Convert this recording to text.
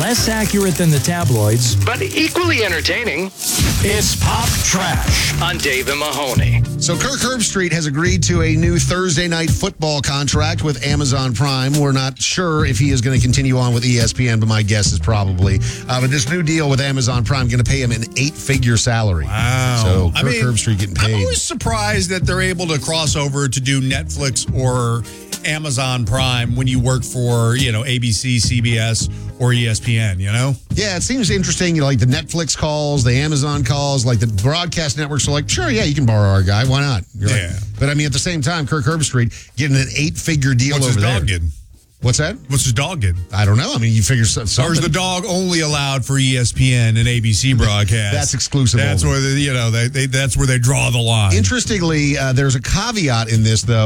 less accurate than the tabloids, but equally entertaining. It's Pop Trash On Dave and Mahoney. So Kirk Herbstreit has agreed to a new Thursday night football contract with Amazon Prime. We're not sure if he is going to continue on with ESPN, but my guess is probably. But this new deal with Amazon Prime going to pay him an 8-figure salary. Wow. So Kirk Herbstreit getting paid. I'm always surprised that they're able to cross over to do Netflix or Amazon Prime when you work for, ABC, CBS, or ESPN, Yeah, it seems interesting. Like the Netflix calls, the Amazon calls, like the broadcast networks are like, sure, yeah, you can borrow our guy. Why not? You're like, but at the same time, Kirk Herbstreit getting an 8-figure deal What's over his there. dog getting? What's that? What's his dog getting? I don't know. You figure something. Or is the dog only allowed for ESPN and ABC broadcast? That's exclusive. That's where that's where they draw the line. Interestingly, there's a caveat in this, though.